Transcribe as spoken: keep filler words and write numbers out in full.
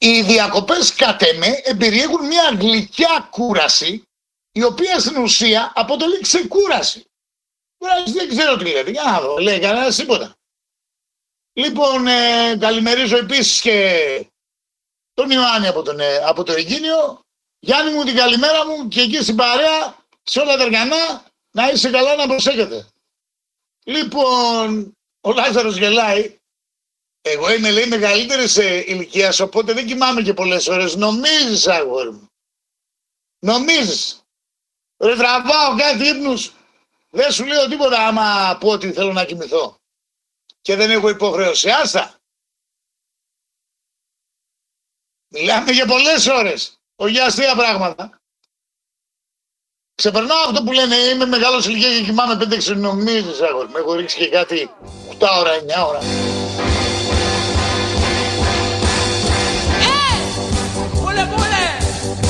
Οι διακοπές κατ' εμέ εμπεριέχουν μια γλυκιά κούραση, η οποία στην ουσία αποτελεί ξεκούραση. Κούραση δεν ξέρω τι λέτε, για να δω, λέει κανένας τίποτα. Λοιπόν, ε, καλημερίζω επίσης και τον Ιωάννη από, τον, ε, από το Αιγίνιο. Γιάννη μου, την καλημέρα μου και εκεί στην παρέα, σε όλα τα εργανά, να είσαι καλά, να προσέχετε. Λοιπόν, ο Λάζαρος γελάει. Εγώ είμαι, λέει, μεγαλύτερης ηλικίας, οπότε δεν κοιμάμαι και πολλές ώρες. Νομίζεις, αγόρι μου. Νομίζεις. Ρε, τραβάω κάτι ύπνους. Δεν σου λέω τίποτα άμα πω ότι θέλω να κοιμηθώ. Και δεν έχω υποχρέωση. Άστα. Μιλάμε για πολλές ώρες. Όχι για αστεία πράγματα. Ξεπερνάω αυτό που λένε, είμαι μεγάλος ηλικία και κοιμάμαι πέντε έξι. Νομίζεις, αγόρι μου. Έχω ρίξει και κάτι οκτώ ώρα, εννιά ώρα.